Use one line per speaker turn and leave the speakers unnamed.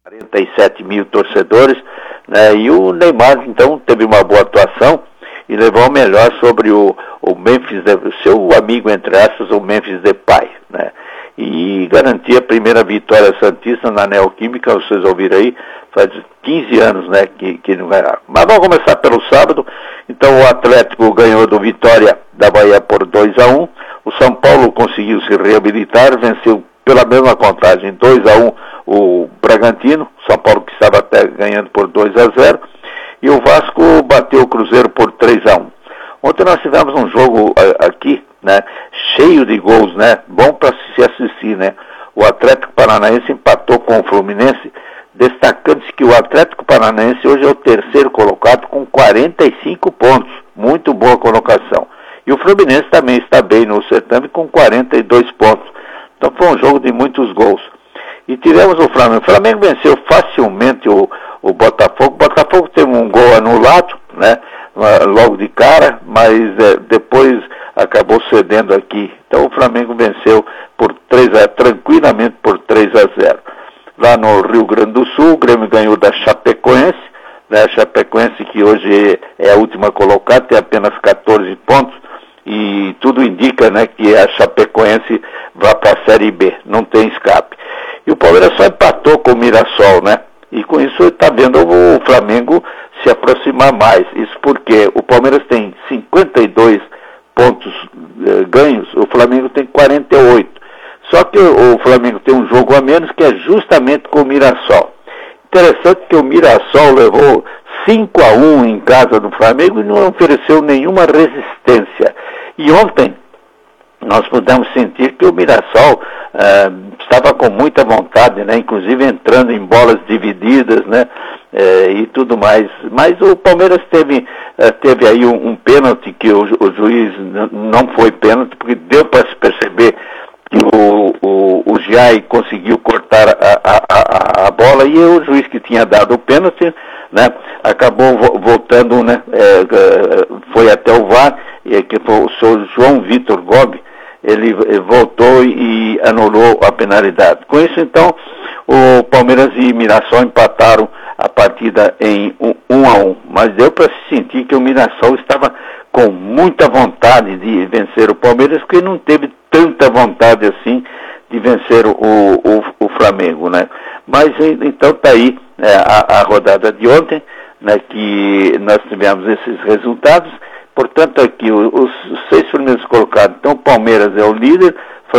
47 mil torcedores, né? E o Neymar, então, teve uma boa atuação e levou o melhor sobre o Memphis, o seu amigo, entre aspas, o Memphis Depay, né? E garantia a primeira vitória santista na Neoquímica, vocês ouviram aí, faz 15 anos, né, que não ganhava. Mas vamos começar pelo sábado. Então o Atlético ganhou do Vitória da Bahia por 2-1, o São Paulo conseguiu se reabilitar, venceu pela mesma contagem 2-1 o Bragantino, São Paulo que estava até ganhando por 2-0, e o Vasco bateu o Cruzeiro por 3-1. Ontem nós tivemos um jogo aqui, né, cheio de gols, né, bom para se assistir, né. O Atlético Paranaense empatou com o Fluminense, destacando-se que o Atlético Paranaense hoje é o terceiro colocado com 45 pontos, muito boa colocação. E o Fluminense também está bem no certame com 42 pontos. Então foi um jogo de muitos gols. E tivemos o Flamengo. O Flamengo venceu facilmente o Botafogo. O Botafogo teve um gol anulado, né, logo de cara, mas depois acabou cedendo aqui. Então o Flamengo venceu tranquilamente por 3-0. Lá no Rio Grande do Sul, o Grêmio ganhou da Chapecoense, né, a Chapecoense que hoje é a última colocada, tem apenas 14 pontos, e tudo indica, né, que a Chapecoense vai para a Série B, não tem escape. E o Palmeiras só empatou com o Mirassol, né? E com isso está vendo o Flamengo se aproximar mais. Isso porque o Palmeiras tem 52 pontos ganhos, o Flamengo tem 48. Só que o Flamengo tem um jogo a menos, que é justamente com o Mirassol. Interessante que o Mirassol levou 5-1 em casa do Flamengo e não ofereceu nenhuma resistência. E ontem nós pudemos sentir que o Mirassol estava com muita vontade, né? Inclusive entrando em bolas divididas, né? E tudo mais. Mas o Palmeiras teve aí um pênalti que o juiz não foi pênalti, porque deu para se perceber que o Giai conseguiu cortar a bola, e o juiz que tinha dado o pênalti, né, acabou voltando, né, foi até o VAR, que foi o senhor João Vitor Gobi, ele voltou e anulou a penalidade. Com isso, então, o Palmeiras e Mirassol empataram a partida em 1-1, mas deu para se sentir que o Mirassol estava com muita vontade de vencer o Palmeiras, porque não teve tanta vontade assim de vencer o Flamengo, né? Mas então está aí a rodada de ontem, né, que nós tivemos esses resultados. Portanto, aqui os 6 primeiros colocados, então o Palmeiras é o líder,